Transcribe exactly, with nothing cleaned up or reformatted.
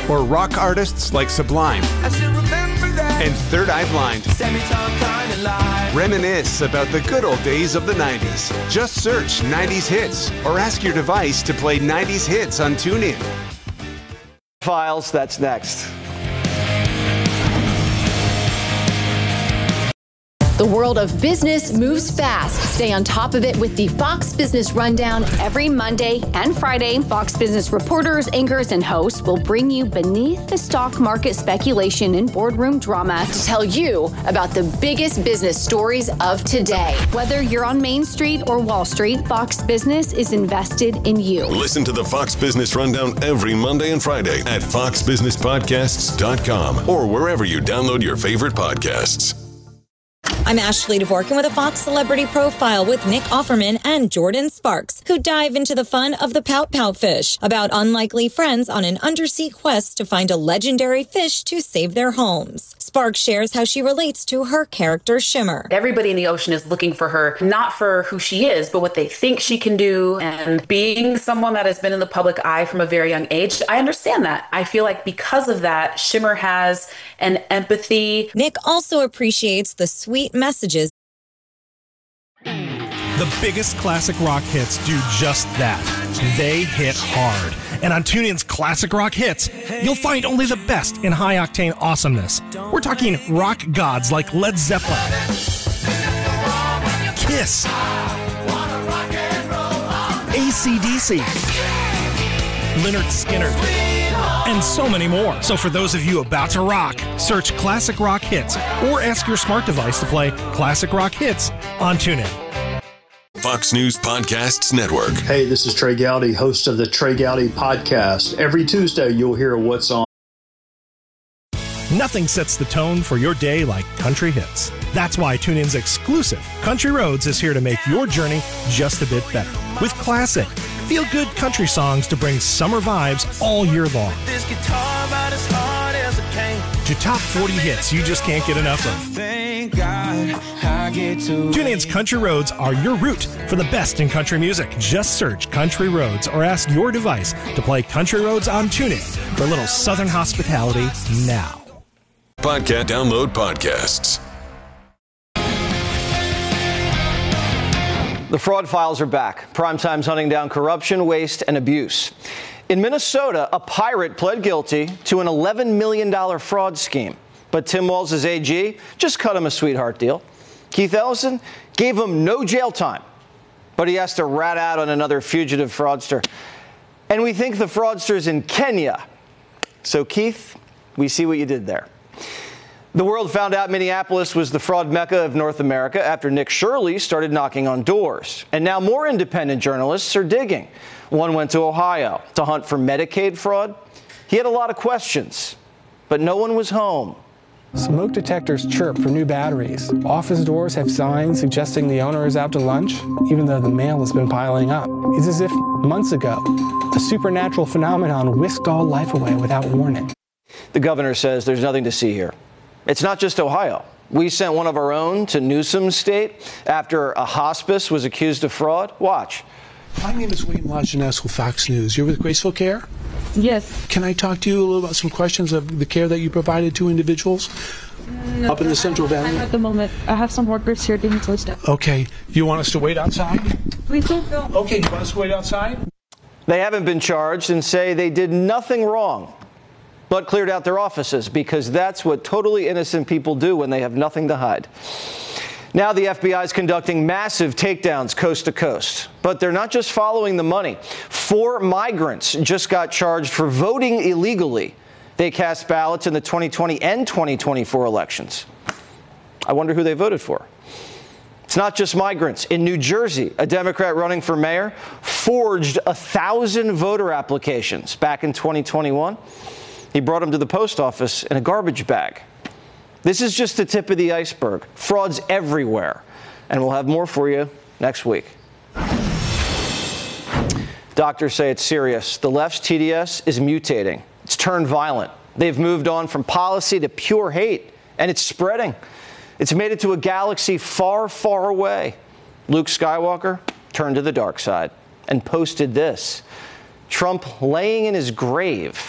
or rock artists like Sublime and Third Eye Blind. Reminisce about the good old days of the nineties. Just search nineties hits or ask your device to play nineties hits on TuneIn. Files, that's next. The world of business moves fast. Stay on top of it with the Fox Business Rundown. Every Monday and Friday, Fox Business reporters, anchors, and hosts will bring you beneath the stock market speculation and boardroom drama to tell you about the biggest business stories of today. Whether you're on Main Street or Wall Street, Fox Business is invested in you. Listen to the Fox Business Rundown every Monday and Friday at fox business podcasts dot com or wherever you download your favorite podcasts. I'm Ashley Dvorkin with a Fox Celebrity Profile with Nick Offerman and Jordan Sparks, who dive into the fun of the pout pout fish, about unlikely friends on an undersea quest to find a legendary fish to save their homes. Sparks shares how she relates to her character Shimmer. Everybody in the ocean is looking for her, not for who she is, but what they think she can do. And being someone that has been in the public eye from a very young age, I understand that. I feel like because of that, Shimmer has an empathy. Nick also appreciates the sweet messages. The biggest classic rock hits do just that. They hit hard. And on TuneIn's Classic Rock Hits, you'll find only the best in high-octane awesomeness. We're talking rock gods like Led Zeppelin, Kiss, A C D C, Lynyrd Skynyrd, and so many more. So for those of you about to rock, search Classic Rock Hits or ask your smart device to play Classic Rock Hits on TuneIn. Fox News Podcasts Network. Hey, this is Trey Gowdy, host of the Trey Gowdy Podcast. Every Tuesday, you'll hear what's on. Nothing sets the tone for your day like country hits. That's why TuneIn's exclusive Country Roads is here to make your journey just a bit better. With classic, feel-good country songs to bring summer vibes all year long. This guitar about as hard as it came. To top forty hits you just can't get enough of. Thank God I get to TuneIn's Country Roads are your route for the best in country music. Just search Country Roads or ask your device to play Country Roads on TuneIn for a little Southern hospitality now. Podcast download podcasts. The fraud files are back. Primetime's hunting down corruption, waste, and abuse. In Minnesota, a pirate pled guilty to an eleven million dollars fraud scheme. But Tim Walz' A G just cut him a sweetheart deal. Keith Ellison gave him no jail time, but he has to rat out on another fugitive fraudster. And we think the fraudster's in Kenya. So, Keith, we see what you did there. The world found out Minneapolis was the fraud mecca of North America after Nick Shirley started knocking on doors. And now more independent journalists are digging. One went to Ohio to hunt for Medicaid fraud. He had a lot of questions, but no one was home. Smoke detectors chirp for new batteries. Office doors have signs suggesting the owner is out to lunch, even though the mail has been piling up. It's as if months ago, a supernatural phenomenon whisked all life away without warning. The governor says there's nothing to see here. It's not just Ohio. We sent one of our own to Newsom's state after a hospice was accused of fraud. Watch. My name is William Lajeunesse with Fox News. You're with Graceful Care? Yes. Can I talk to you a little about some questions of the care that you provided to individuals no, up in the Central Valley? At the moment, I have some workers here doing some stuff. Okay. You want us to wait outside? Please don't go. Okay, you want us to wait outside? They haven't been charged and say they did nothing wrong, but cleared out their offices, because that's what totally innocent people do when they have nothing to hide. Now the F B I is conducting massive takedowns coast to coast. But they're not just following the money. Four migrants just got charged for voting illegally. They cast ballots in the twenty twenty and twenty twenty-four elections. I wonder who they voted for. It's not just migrants. In New Jersey, a Democrat running for mayor forged a thousand voter applications back in twenty twenty-one. He brought them to the post office in a garbage bag. This is just the tip of the iceberg. Fraud's everywhere. And we'll have more for you next week. Doctors say it's serious. The left's T D S is mutating. It's turned violent. They've moved on from policy to pure hate, and it's spreading. It's made it to a galaxy far, far away. Luke Skywalker turned to the dark side and posted this: Trump laying in his grave